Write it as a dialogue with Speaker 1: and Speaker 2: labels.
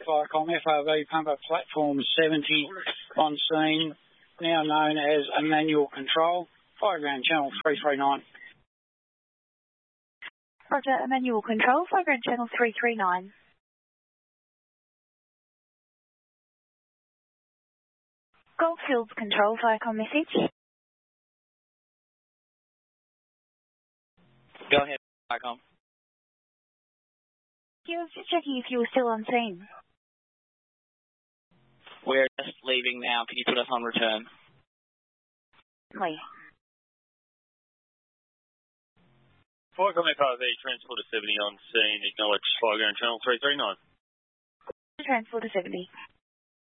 Speaker 1: Vicom FRV pumper platform 70 on scene, now known as Emmanuel Control, Fireground Channel 339.
Speaker 2: Roger, Emmanuel Control, Fireground Channel 339. Goldfields Control, Vicom message.
Speaker 3: Go ahead, Vicom.
Speaker 2: I was just checking if you were still on scene.
Speaker 3: We're just leaving now. Can you put us on return?
Speaker 2: Wait.
Speaker 4: Vicom FRV, Transporter 70 on scene, acknowledge Fireground Channel 339.
Speaker 2: Transporter 70.